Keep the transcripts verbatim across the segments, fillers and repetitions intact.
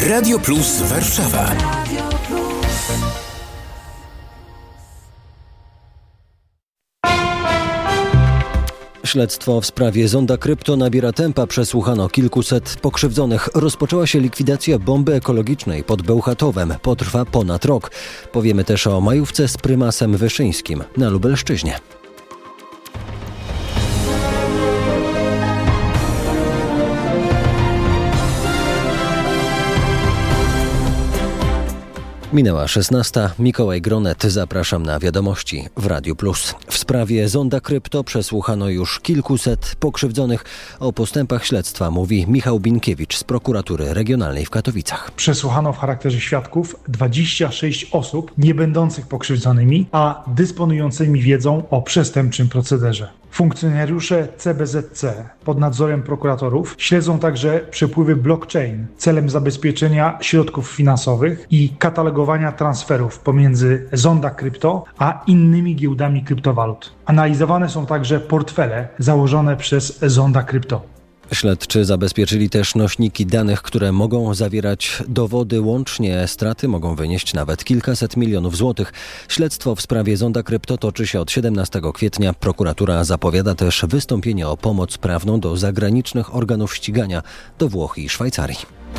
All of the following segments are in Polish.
Radio Plus Warszawa. Śledztwo w sprawie Zonda Krypto nabiera tempa. Przesłuchano kilkuset pokrzywdzonych. Rozpoczęła się likwidacja bomby ekologicznej pod Bełchatowem. Potrwa ponad rok. Powiemy też o majówce z prymasem Wyszyńskim na Lubelszczyźnie. Minęła szesnasta. Mikołaj Gronet. Zapraszam na wiadomości w Radiu Plus. W sprawie Zonda Krypto przesłuchano już kilkuset pokrzywdzonych. O postępach śledztwa mówi Michał Binkiewicz z Prokuratury Regionalnej w Katowicach. Przesłuchano w charakterze świadków dwadzieścia sześć osób nie będących pokrzywdzonymi, a dysponującymi wiedzą o przestępczym procederze. Funkcjonariusze C B Z C pod nadzorem prokuratorów śledzą także przepływy blockchain celem zabezpieczenia środków finansowych i katalogowania transferów pomiędzy Zonda Krypto a innymi giełdami kryptowalut. Analizowane są także portfele założone przez Zonda Krypto. Śledczy zabezpieczyli też nośniki danych, które mogą zawierać dowody. Łącznie straty mogą wynieść nawet kilkaset milionów złotych. Śledztwo w sprawie Zonda Krypto toczy się od siedemnastego kwietnia. Prokuratura zapowiada też wystąpienie o pomoc prawną do zagranicznych organów ścigania, do Włoch i Szwajcarii.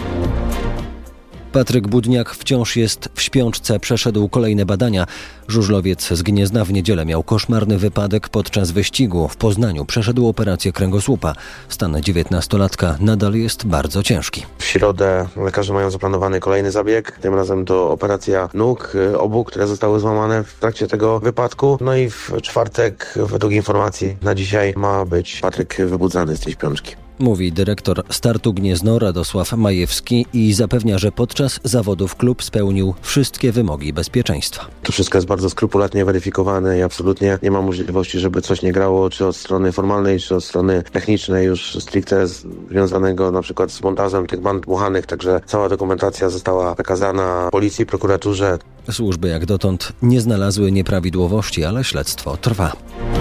Patryk Budniak wciąż jest w śpiączce. Przeszedł kolejne badania. Żużlowiec z Gniezna w niedzielę miał koszmarny wypadek podczas wyścigu. W Poznaniu przeszedł operację kręgosłupa. Stan dziewiętnastolatka nadal jest bardzo ciężki. W środę lekarze mają zaplanowany kolejny zabieg. Tym razem to operacja nóg obu, które zostały złamane w trakcie tego wypadku. No i w czwartek, według informacji na dzisiaj, ma być Patryk wybudzany z tej śpiączki. Mówi dyrektor Startu Gniezno Radosław Majewski i zapewnia, że podczas zawodów klub spełnił wszystkie wymogi bezpieczeństwa. To wszystko jest bardzo skrupulatnie weryfikowane i absolutnie nie ma możliwości, żeby coś nie grało, czy od strony formalnej, czy od strony technicznej, już stricte związanego na przykład z montażem tych band dmuchanych, także cała dokumentacja została przekazana policji, prokuraturze. Służby jak dotąd nie znalazły nieprawidłowości, ale śledztwo trwa.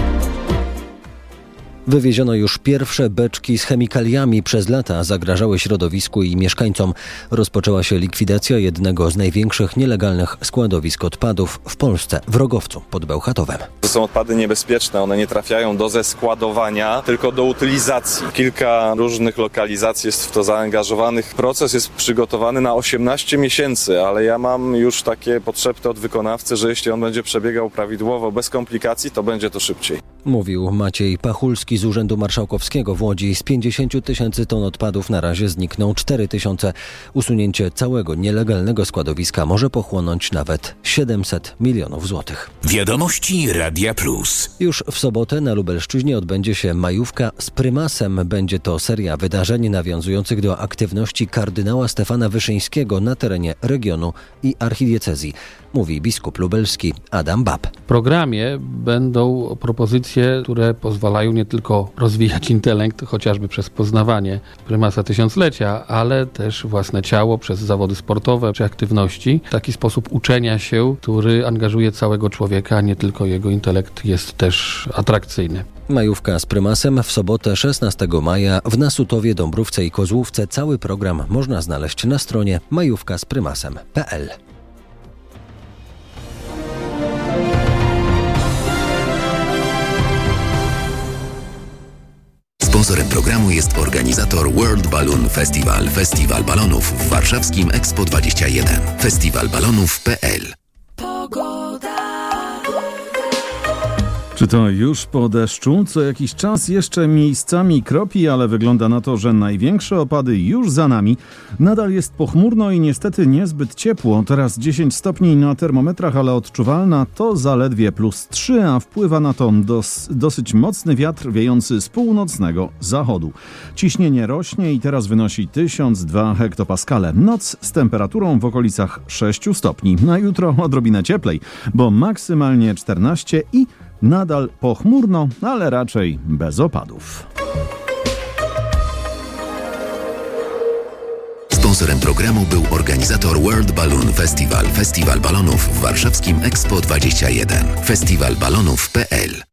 Wywieziono już pierwsze beczki z chemikaliami. Przez lata zagrażały środowisku i mieszkańcom. Rozpoczęła się likwidacja jednego z największych nielegalnych składowisk odpadów w Polsce, w Rogowcu pod Bełchatowem. To są odpady niebezpieczne, one nie trafiają do zeskładowania, tylko do utylizacji. Kilka różnych lokalizacji jest w to zaangażowanych. Proces jest przygotowany na osiemnaście miesięcy, ale ja mam już takie potrzeby od wykonawcy, że jeśli on będzie przebiegał prawidłowo, bez komplikacji, to będzie to szybciej. Mówił Maciej Pachulski z Urzędu Marszałkowskiego w Łodzi. Z pięćdziesięciu tysięcy ton odpadów na razie znikną cztery tysiące. Usunięcie całego nielegalnego składowiska może pochłonąć nawet siedemset milionów złotych. Wiadomości Radia Plus. Już w sobotę na Lubelszczyźnie odbędzie się majówka z prymasem. Będzie to seria wydarzeń nawiązujących do aktywności kardynała Stefana Wyszyńskiego na terenie regionu i archidiecezji. Mówi biskup lubelski Adam Bab. W programie będą propozycje, które pozwalają nie tylko rozwijać intelekt, chociażby przez poznawanie prymasa tysiąclecia, ale też własne ciało przez zawody sportowe czy aktywności. Taki sposób uczenia się, który angażuje całego człowieka, a nie tylko jego intelekt jest też atrakcyjny. Majówka z prymasem w sobotę szesnastego maja w Nasutowie, Dąbrówce i Kozłówce. Cały program można znaleźć na stronie majówka z prymasem kropka p l. Sponsorem programu jest organizator World Balloon Festival, festiwal balonów w warszawskim Expo dwadzieścia jeden. festiwal balonów kropka p l. Czy to już po deszczu? Co jakiś czas jeszcze miejscami kropi, ale wygląda na to, że największe opady już za nami. Nadal jest pochmurno i niestety niezbyt ciepło. Teraz dziesięć stopni na termometrach, ale odczuwalna to zaledwie plus trzy, a wpływa na to dos- dosyć mocny wiatr wiejący z północnego zachodu. Ciśnienie rośnie i teraz wynosi tysiąc dwa hektopaskale. Noc z temperaturą w okolicach sześciu stopni. Na jutro odrobinę cieplej, bo maksymalnie czternaście i nadal pochmurno, ale raczej bez opadów. Sponsorem programu był organizator World Balloon Festival, festiwal balonów w warszawskim Expo dwadzieścia jeden. festiwal balonów kropka p l.